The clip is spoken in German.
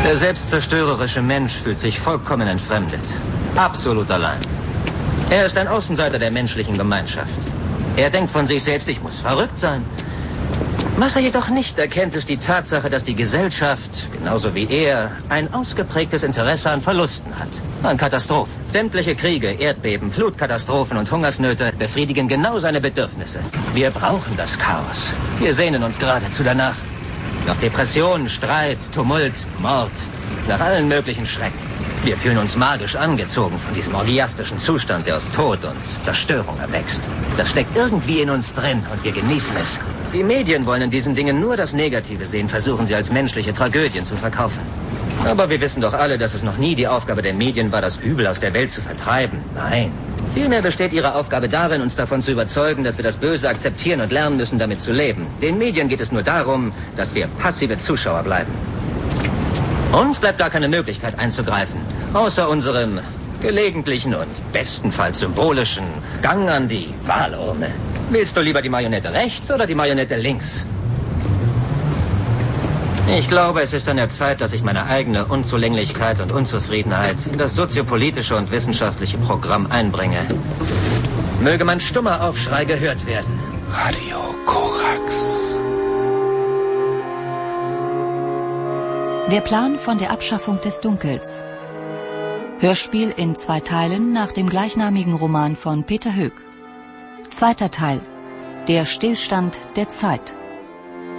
Der selbstzerstörerische Mensch fühlt sich vollkommen entfremdet. Absolut allein. Er ist ein Außenseiter der menschlichen Gemeinschaft. Er denkt von sich selbst, ich muss verrückt sein. Was er jedoch nicht erkennt, ist die Tatsache, dass die Gesellschaft, genauso wie er, ein ausgeprägtes Interesse an Verlusten hat. An Katastrophen. Sämtliche Kriege, Erdbeben, Flutkatastrophen und Hungersnöte befriedigen genau seine Bedürfnisse. Wir brauchen das Chaos. Wir sehnen uns geradezu danach. Nach Depressionen, Streit, Tumult, Mord. Nach allen möglichen Schrecken. Wir fühlen uns magisch angezogen von diesem orgiastischen Zustand, der aus Tod und Zerstörung erwächst. Das steckt irgendwie in uns drin und wir genießen es. Die Medien wollen in diesen Dingen nur das Negative sehen, versuchen sie als menschliche Tragödien zu verkaufen. Aber wir wissen doch alle, dass es noch nie die Aufgabe der Medien war, das Übel aus der Welt zu vertreiben. Nein. Vielmehr besteht ihre Aufgabe darin, uns davon zu überzeugen, dass wir das Böse akzeptieren und lernen müssen, damit zu leben. Den Medien geht es nur darum, dass wir passive Zuschauer bleiben. Uns bleibt gar keine Möglichkeit einzugreifen, außer unserem gelegentlichen und bestenfalls symbolischen Gang an die Wahlurne. Willst du lieber die Marionette rechts oder die Marionette links? Ich glaube, es ist an der Zeit, dass ich meine eigene Unzulänglichkeit und Unzufriedenheit in das soziopolitische und wissenschaftliche Programm einbringe. Möge mein stummer Aufschrei gehört werden. Radio Korax. Der Plan von der Abschaffung des Dunkels. Hörspiel in 2 Teilen nach dem gleichnamigen Roman von Peter Hoek. 2. Teil. Der Stillstand der Zeit.